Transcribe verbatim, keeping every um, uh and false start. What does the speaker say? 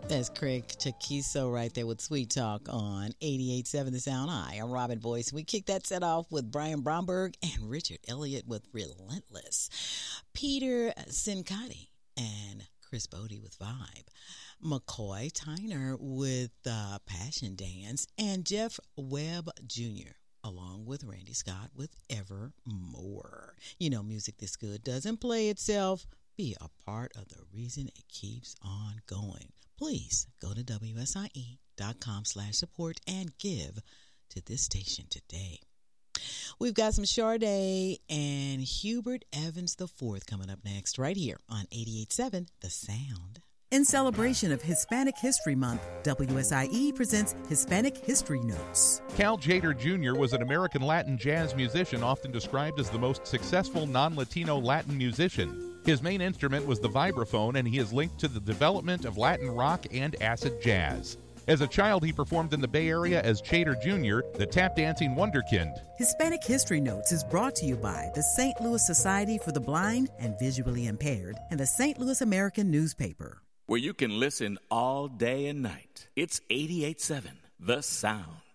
That's Craig Chaquiso right there with Sweet Talk on eighty-eight point seven The Sound. Hi, I'm Robin Boyce. We kicked that set off with Brian Bromberg and Richard Elliott with Relentless. Peter Sincotti and Chris Bodie with Vibe. McCoy Tyner with uh, Passion Dance. And Jeff Webb Junior along with Randy Scott with Evermore. You know, music this good doesn't play itself. Be a part of the reason it keeps on going. Please go to W S I E dot com slash support and give to this station today. We've got some Sade and Hubert Evans the fourth coming up next right here on eighty-eight point seven The Sound. In celebration of Hispanic History Month, W S I E presents Hispanic History Notes. Cal Tjader Junior was an American Latin jazz musician often described as the most successful non-Latino Latin musician. His main instrument was the vibraphone, and he is linked to the development of Latin rock and acid jazz. As a child, he performed in the Bay Area as Tjader Junior, the tap-dancing wonderkind. Hispanic History Notes is brought to you by the Saint Louis Society for the Blind and Visually Impaired and the Saint Louis American Newspaper. Where you can listen all day and night. It's eighty-eight point seven The Sound.